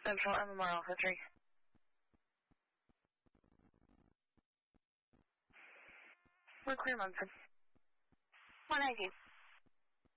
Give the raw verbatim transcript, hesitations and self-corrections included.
Central M M R Alpha three. We're clear, Munson. one eighty.